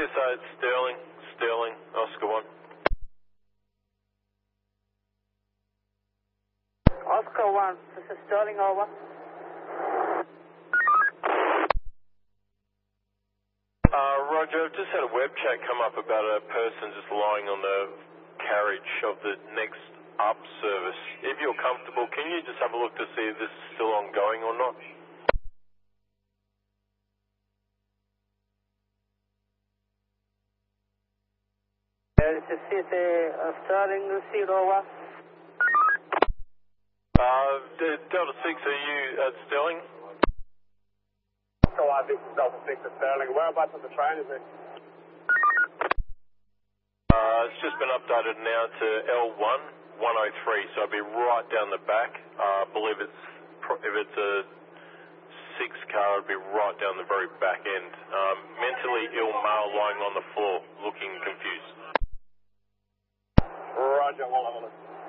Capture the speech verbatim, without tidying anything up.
S A, it's Sterling, Sterling, Oscar one. Oscar one, this is Sterling, over. Uh, Roger, I've just had a web chat come up about a person just lying on the carriage of the next up service. If you're comfortable, can you just have a look to see if this is still ongoing or not? Uh, this is City uh, Sterling, received, over. Uh, Delta six, are you at Sterling? So I think it's Delta six at Sterling. Whereabouts of the train is it? Uh, it's just been updated now to L one, one oh three, so I'll be right down the back. Uh, I believe it's, if it's a six car, it'll be right down the very back end. Um, mentally ill male lying on the floor, looking confused. Roger, well,